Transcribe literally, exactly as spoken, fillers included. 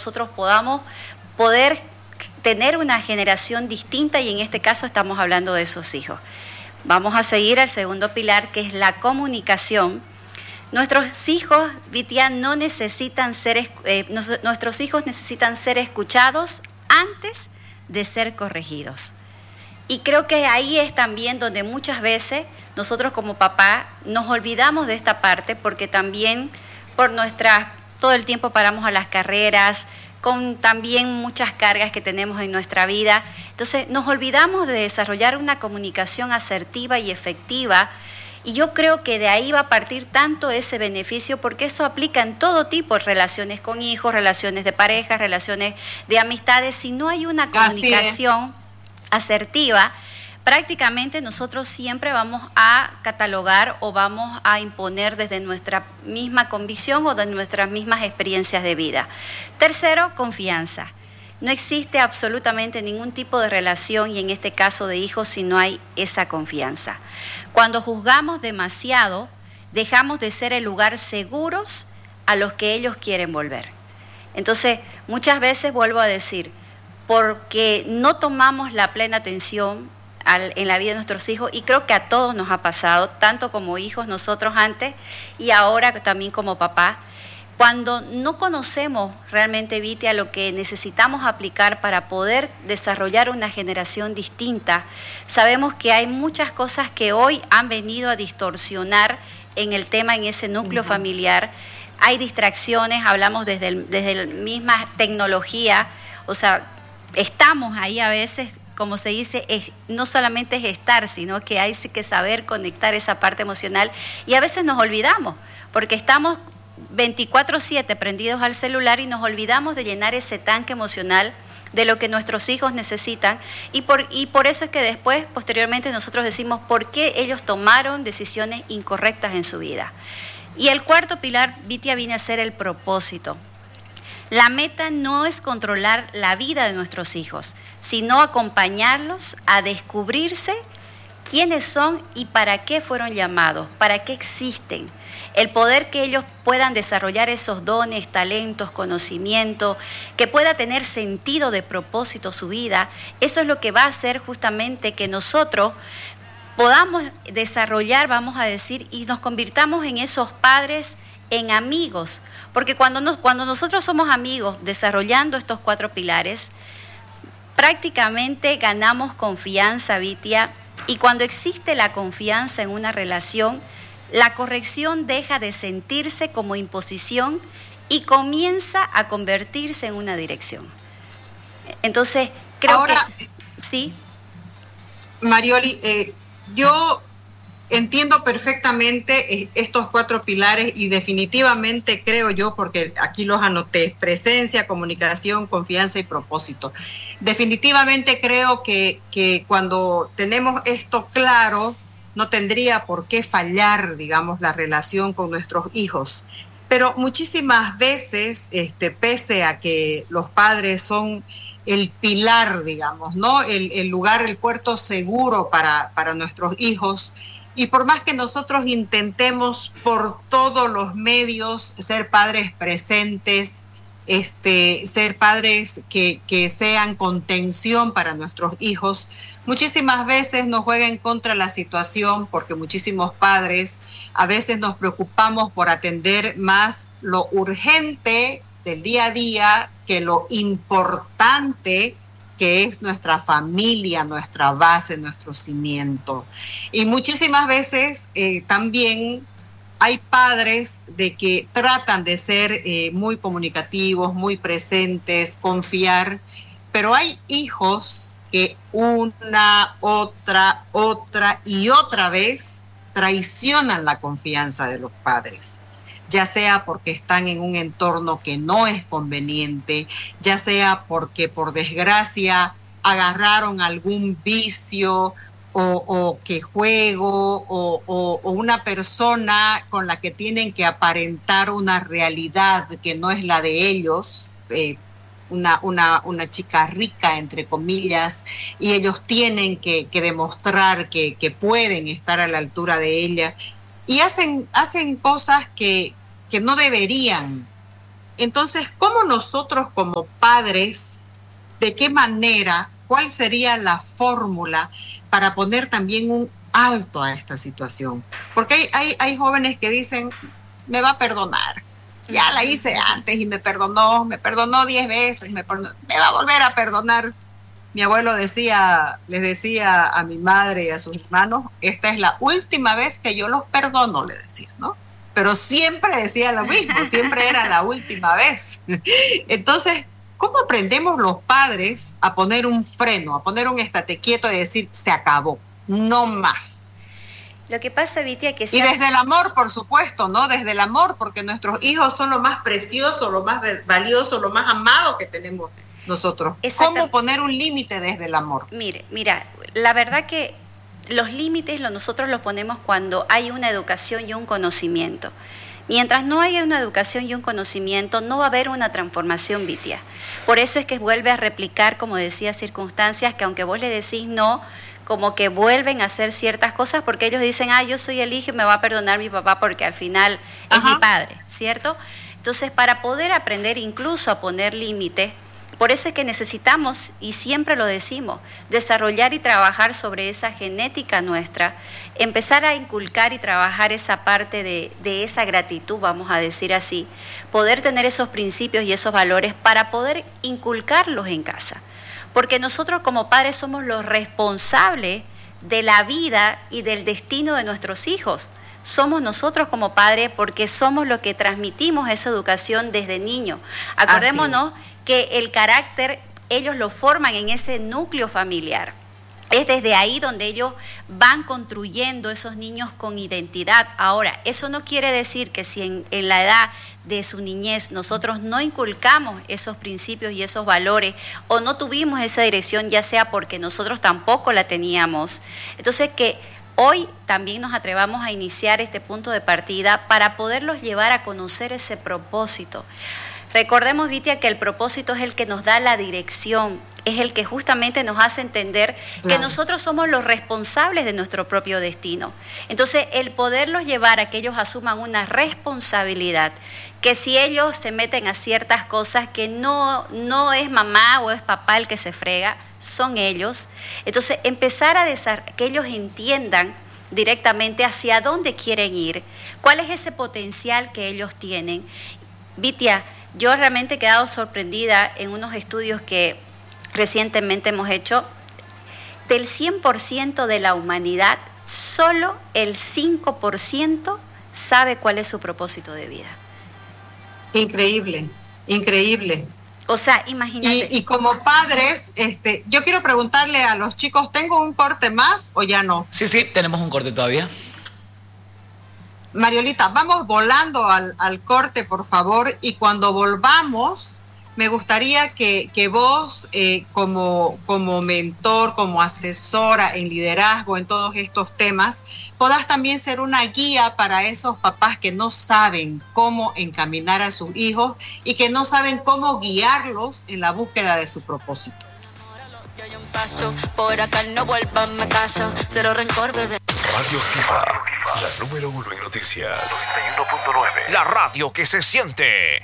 nosotros podamos poder tener una generación distinta, y en este caso estamos hablando de esos hijos. Vamos a seguir al segundo pilar, que es la comunicación. Nuestros hijos, Vitia, no necesitan ser, eh, nos, nuestros hijos necesitan ser escuchados antes de ser corregidos. Y creo que ahí es también donde muchas veces nosotros como papá nos olvidamos de esta parte, porque también por nuestras, todo el tiempo paramos a las carreras, con también muchas cargas que tenemos en nuestra vida. Entonces nos olvidamos de desarrollar una comunicación asertiva y efectiva, y yo creo que de ahí va a partir tanto ese beneficio, porque eso aplica en todo tipo de relaciones con hijos, relaciones de pareja, relaciones de amistades. Si no hay una comunicación asertiva, prácticamente nosotros siempre vamos a catalogar o vamos a imponer desde nuestra misma convicción o de nuestras mismas experiencias de vida. Tercero, confianza. No existe absolutamente ningún tipo de relación, y en este caso de hijos, si no hay esa confianza. Cuando juzgamos demasiado, dejamos de ser el lugar seguros a los que ellos quieren volver. Entonces, muchas veces vuelvo a decir, porque no tomamos la plena atención al, en la vida de nuestros hijos, y creo que a todos nos ha pasado, tanto como hijos nosotros antes y ahora también como papá, cuando no conocemos realmente, Vitia, lo que necesitamos aplicar para poder desarrollar una generación distinta, sabemos que hay muchas cosas que hoy han venido a distorsionar en el tema, en ese núcleo uh-huh. familiar. Hay distracciones, hablamos desde, el, desde la misma tecnología, o sea, estamos ahí a veces, como se dice, es, no solamente es estar, sino que hay que saber conectar esa parte emocional, y a veces nos olvidamos, porque estamos veinticuatro siete prendidos al celular y nos olvidamos de llenar ese tanque emocional de lo que nuestros hijos necesitan, y por, y por eso es que después, posteriormente, nosotros decimos por qué ellos tomaron decisiones incorrectas en su vida. Y el cuarto pilar, Vitia, viene a ser el propósito. La meta no es controlar la vida de nuestros hijos, sino acompañarlos a descubrirse quiénes son y para qué fueron llamados, para qué existen. El poder que ellos puedan desarrollar esos dones, talentos, conocimiento, que pueda tener sentido de propósito su vida, eso es lo que va a hacer justamente que nosotros podamos desarrollar, vamos a decir, y nos convirtamos en esos padres, en amigos. Porque cuando, nos, cuando nosotros somos amigos desarrollando estos cuatro pilares, prácticamente ganamos confianza, Vitia, y cuando existe la confianza en una relación, la corrección deja de sentirse como imposición y comienza a convertirse en una dirección. Entonces, creo Ahora, que... ¿Sí? Marioli, eh, yo entiendo perfectamente estos cuatro pilares, y definitivamente creo yo, porque aquí los anoté: presencia, comunicación, confianza y propósito. Definitivamente creo que, que cuando tenemos esto claro, no tendría por qué fallar, digamos, la relación con nuestros hijos. Pero muchísimas veces, este, pese a que los padres son el pilar, digamos, ¿no? El, el lugar, el puerto seguro para, para nuestros hijos, y por más que nosotros intentemos por todos los medios ser padres presentes, este, ser padres que, que sean contención para nuestros hijos, muchísimas veces nos juega en contra la situación, porque muchísimos padres a veces nos preocupamos por atender más lo urgente del día a día que lo importante que es nuestra familia, nuestra base, nuestro cimiento. Y muchísimas veces eh, también hay padres de que tratan de ser eh, muy comunicativos, muy presentes, confiar, pero hay hijos que una, otra, otra y otra vez traicionan la confianza de los padres, ya sea porque están en un entorno que no es conveniente, ya sea porque por desgracia agarraron algún vicio o, o que juego o, o, o una persona con la que tienen que aparentar una realidad que no es la de ellos, eh, una, una, una chica rica, entre comillas, y ellos tienen que, que demostrar que, que pueden estar a la altura de ella. Y hacen, hacen cosas que, que no deberían Entonces, ¿cómo nosotros como padres, de qué manera, cuál sería la fórmula para poner también un alto a esta situación? Porque hay, hay, hay jóvenes que dicen, me va a perdonar. Ya la hice antes y me perdonó, me perdonó diez veces, me, perdonó, me va a volver a perdonar. Mi abuelo decía, les decía a mi madre y a sus hermanos, esta es la última vez que yo los perdono, le decía, ¿no? Pero siempre decía lo mismo, siempre era la última vez. Entonces, ¿cómo aprendemos los padres a poner un freno, a poner un estate quieto y decir, se acabó, no más? Lo que pasa, Vitia, que... Y desde el amor, por supuesto, ¿no? Desde el amor, porque nuestros hijos son lo más precioso, lo más valioso, lo más amado que tenemos nosotros. ¿Cómo poner un límite desde el amor? Mire, mira, la verdad que los límites los, nosotros los ponemos cuando hay una educación y un conocimiento. Mientras no haya una educación y un conocimiento, no va a haber una transformación, Vitia. Por eso es que vuelve a replicar, como decía, circunstancias que aunque vos le decís no, como que vuelven a hacer ciertas cosas porque ellos dicen, ah, yo soy el hijo y me va a perdonar mi papá porque al final es Ajá. mi padre, ¿cierto? Entonces, para poder aprender incluso a poner límites, por eso es que necesitamos, y siempre lo decimos, desarrollar y trabajar sobre esa genética nuestra, empezar a inculcar y trabajar esa parte de, de esa gratitud, vamos a decir así, poder tener esos principios y esos valores para poder inculcarlos en casa. Porque nosotros como padres somos los responsables de la vida y del destino de nuestros hijos. Somos nosotros como padres porque somos los que transmitimos esa educación desde niños. Acordémonos que el carácter ellos lo forman en ese núcleo familiar. Es desde ahí donde ellos van construyendo esos niños con identidad. Ahora, eso no quiere decir que si en, en la edad de su niñez nosotros no inculcamos esos principios y esos valores o no tuvimos esa dirección, ya sea porque nosotros tampoco la teníamos. Entonces, que hoy también nos atrevamos a iniciar este punto de partida para poderlos llevar a conocer ese propósito. Recordemos, Vitia, que el propósito es el que nos da la dirección, es el que justamente nos hace entender claro. que nosotros somos los responsables de nuestro propio destino. Entonces, el poderlos llevar a que ellos asuman una responsabilidad, que si ellos se meten a ciertas cosas que no, no es mamá o es papá el que se frega, son ellos. Entonces, empezar a desar- que ellos entiendan directamente hacia dónde quieren ir, cuál es ese potencial que ellos tienen. Vitia, yo realmente he quedado sorprendida en unos estudios que recientemente hemos hecho. Del cien por ciento de la humanidad, solo el cinco por ciento sabe cuál es su propósito de vida. Increíble, increíble. O sea, imagínate. Y, y como padres, este, yo quiero preguntarle a los chicos, ¿tengo un corte más o ya no? Sí, sí, tenemos un corte todavía. Mariolita, vamos volando al, al corte, por favor, y cuando volvamos, me gustaría que, que vos, eh, como, como mentor, como asesora en liderazgo en todos estos temas, podás también ser una guía para esos papás que no saben cómo encaminar a sus hijos y que no saben cómo guiarlos en la búsqueda de su propósito. Por acá no vuelvas, me caso, cero rencor, bebé. Radio Activa, la número uno en noticias. noventa y uno punto nueve. La radio que se siente.